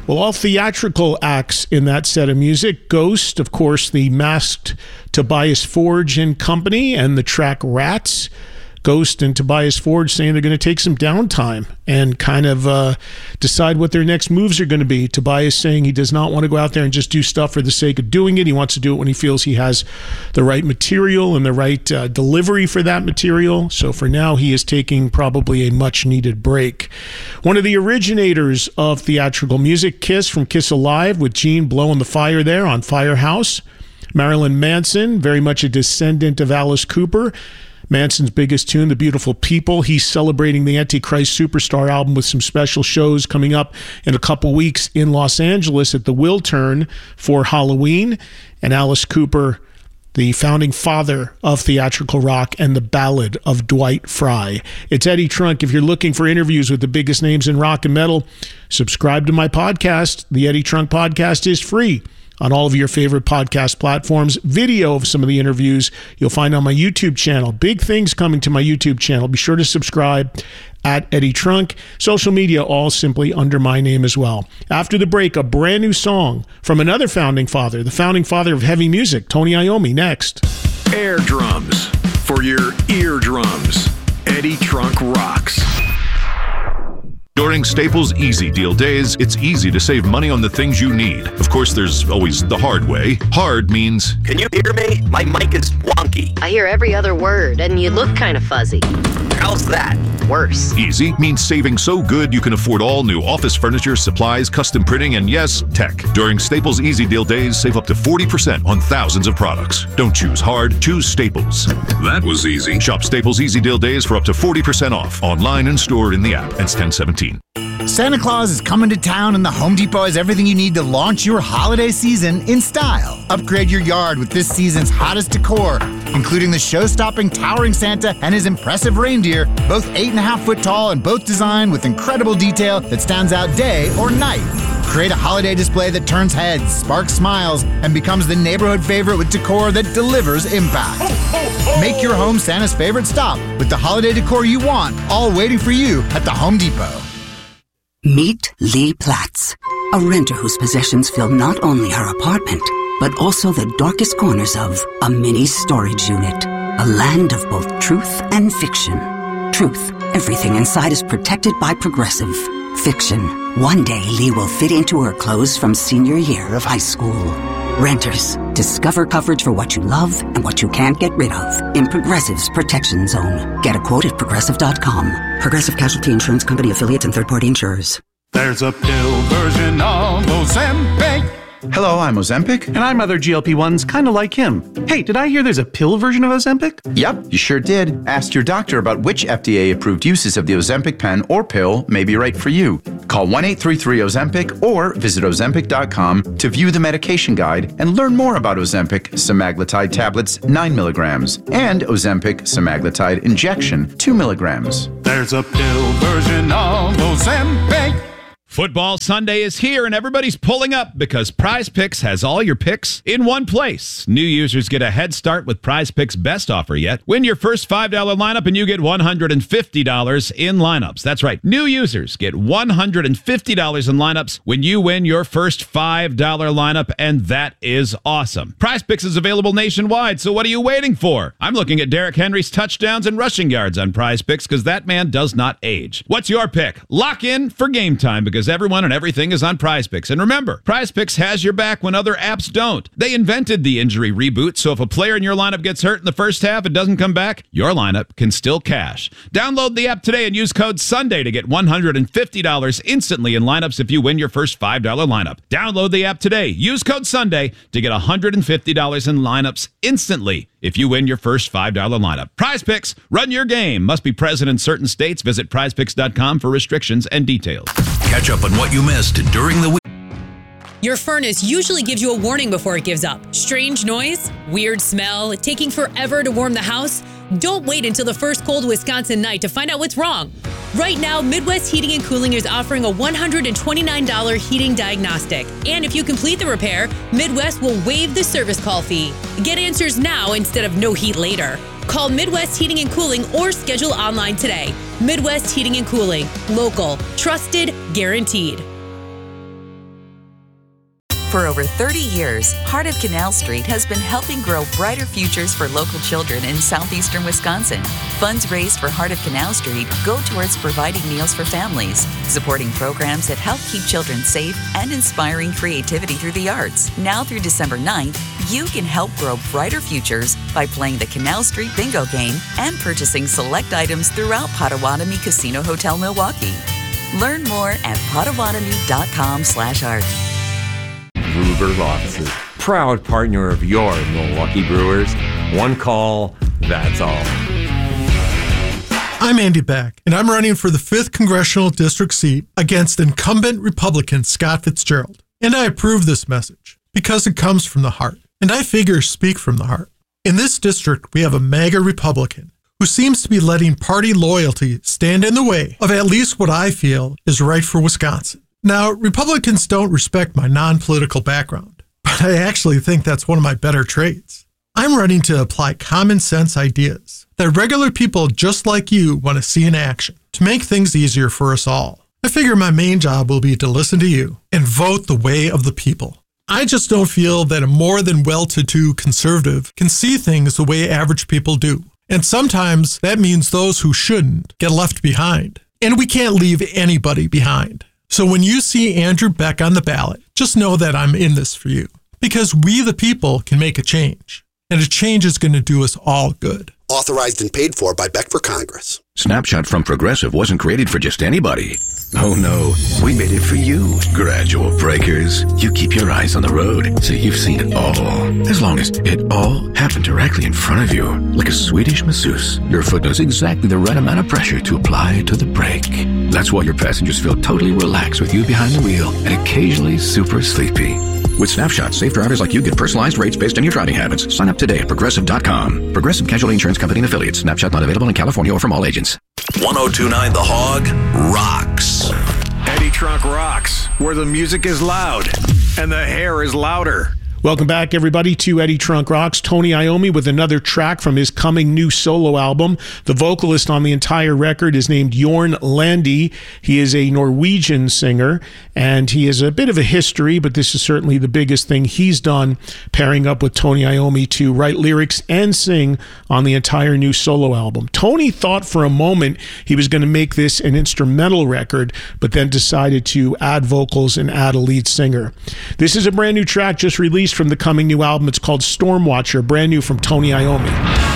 Well, all theatrical acts in that set of music. Ghost, of course, the masked Tobias Forge and company, and the track Rats. Ghost and Tobias Forge saying they're going to take some downtime and kind of decide what their next moves are going to be. Tobias saying he does not want to go out there and just do stuff for the sake of doing it. He wants to do it when he feels he has the right material and the right delivery for that material. So for now, he is taking probably a much-needed break. One of the originators of theatrical music, Kiss from Kiss Alive, with Gene blowing the fire there on Firehouse. Marilyn Manson, very much a descendant of Alice Cooper. Manson's biggest tune, The Beautiful People. He's celebrating the Antichrist Superstar album with some special shows coming up in a couple weeks in Los Angeles at the Wiltern for Halloween. And Alice Cooper, the founding father of theatrical rock and the Ballad of Dwight Fry. It's Eddie Trunk. If you're looking for interviews with the biggest names in rock and metal, subscribe to my podcast. The Eddie Trunk Podcast is free on all of your favorite podcast platforms. Video of some of the interviews you'll find on my YouTube channel. Big things coming to my YouTube channel. Be sure to subscribe at Eddie Trunk. Social media, all simply under my name as well. After the break, a brand new song from another founding father, the founding father of heavy music, Tony Iommi, next. Air drums for your eardrums. Eddie Trunk rocks. During Staples Easy Deal Days, it's easy to save money on the things you need. Of course, there's always the hard way. Hard means... Can you hear me? My mic is wonky. I hear every other word, and you look kind of fuzzy. How's that? Worse. Easy means saving so good you can afford all new office furniture, supplies, custom printing, and yes, tech. During Staples Easy Deal Days, save up to 40% on thousands of products. Don't choose hard, choose Staples. That was easy. Shop Staples Easy Deal Days for up to 40% off, online and store in the app. It's 10/17. Santa Claus is coming to town, and the Home Depot has everything you need to launch your holiday season in style. Upgrade your yard with this season's hottest decor, including the show-stopping towering Santa and his impressive reindeer, both 8.5-foot tall and both designed with incredible detail that stands out day or night. Create a holiday display that turns heads, sparks smiles, and becomes the neighborhood favorite with decor that delivers impact. Make your home Santa's favorite stop with the holiday decor you want, all waiting for you at the Home Depot. Meet Lee Platz, a renter whose possessions fill not only her apartment, but also the darkest corners of a mini storage unit. A land of both truth and fiction. Truth, everything inside is protected by Progressive. Fiction, one day Lee will fit into her clothes from senior year of high school. Renters, discover coverage for what you love and what you can't get rid of in Progressive's Protection Zone. Get a quote at Progressive.com. Progressive Casualty Insurance Company affiliates and third-party insurers. There's a pill version of Ozempic. Hello, I'm Ozempic. And I'm other GLP-1s kind of like him. Hey, did I hear there's a pill version of Ozempic? Yep, you sure did. Ask your doctor about which FDA-approved uses of the Ozempic pen or pill may be right for you. Call 1-833-OZEMPIC or visit Ozempic.com to view the medication guide and learn more about Ozempic semaglutide tablets 9 milligrams and Ozempic semaglutide injection 2 milligrams. There's a pill version of Ozempic. Football Sunday is here, and everybody's pulling up because Prize Picks has all your picks in one place. New users get a head start with Prize Picks' best offer yet. Win your first $5 lineup, and you get $150 in lineups. That's right. New users get $150 in lineups when you win your first $5 lineup, and that is awesome. Prize Picks is available nationwide, so what are you waiting for? I'm looking at Derrick Henry's touchdowns and rushing yards on Prize Picks because that man does not age. What's your pick? Lock in for game time because everyone and everything is on Prize Picks. And remember, Prize Picks has your back when other apps don't. They invented the injury reboot, so if a player in your lineup gets hurt in the first half and doesn't come back, your lineup can still cash. Download the app today and use code SUNDAY to get $150 instantly in lineups if you win your first $5 lineup. Download the app today. Use code SUNDAY to get $150 in lineups instantly if you win your first $5 lineup. Prize Picks, run your game. Must be present in certain states. Visit prizepicks.com for restrictions and details. Catch up on what you missed during the week. Your furnace usually gives you a warning before it gives up. Strange noise, weird smell, taking forever to warm the house. Don't wait until the first cold Wisconsin night to find out what's wrong. Right now, Midwest Heating and Cooling is offering a $129 heating diagnostic. And if you complete the repair, Midwest will waive the service call fee. Get answers now instead of no heat later. Call Midwest Heating and Cooling or schedule online today. Midwest Heating and Cooling. Local. Trusted. Guaranteed. For over 30 years, Heart of Canal Street has been helping grow brighter futures for local children in southeastern Wisconsin. Funds raised for Heart of Canal Street go towards providing meals for families, supporting programs that help keep children safe, and inspiring creativity through the arts. Now through December 9th, you can help grow brighter futures by playing the Canal Street Bingo game and purchasing select items throughout Potawatomi Casino Hotel Milwaukee. Learn more at potawatomi.com/art. Ruger Offices, proud partner of your Milwaukee Brewers. One call, that's all. I'm Andy Beck, and I'm running for the 5th Congressional District seat against incumbent Republican Scott Fitzgerald. And I approve this message because it comes from the heart, and I figure speak from the heart. In this district, we have a MAGA Republican who seems to be letting party loyalty stand in the way of at least what I feel is right for Wisconsin. Now, Republicans don't respect my non-political background, but I actually think that's one of my better traits. I'm running to apply common sense ideas that regular people just like you want to see in action to make things easier for us all. I figure my main job will be to listen to you and vote the way of the people. I just don't feel that a more than well-to-do conservative can see things the way average people do. And sometimes that means those who shouldn't get left behind. And we can't leave anybody behind. So when you see Andrew Beck on the ballot, just know that I'm in this for you. Because we the people can make a change. And a change is going to do us all good. Authorized and paid for by Beck for Congress. Snapshot from Progressive wasn't created for just anybody. Oh no, we made it for you. Gradual breakers. You keep your eyes on the road, so you've seen it all. As long as it all happened directly in front of you. Like a Swedish masseuse, your foot knows exactly the right amount of pressure to apply to the brake. That's why your passengers feel totally relaxed with you behind the wheel and occasionally super sleepy. With Snapshot, safe drivers like you get personalized rates based on your driving habits. Sign up today at Progressive.com. Progressive Casualty Insurance Company and Affiliates. Snapshot not available in California or from all agents. 102.9 The Hog rocks. Eddie Trunk rocks, where the music is loud and the hair is louder. Welcome back, everybody, to Eddie Trunk Rocks. Tony Iommi with another track from his coming new solo album. The vocalist on the entire record is named Jorn Lande. He is a Norwegian singer, and he has a bit of a history, but this is certainly the biggest thing he's done, pairing up with Tony Iommi to write lyrics and sing on the entire new solo album. Tony thought for a moment he was going to make this an instrumental record, but then decided to add vocals and add a lead singer. This is a brand new track just released from the coming new album. It's called Stormwatcher, brand new from Tony Iommi.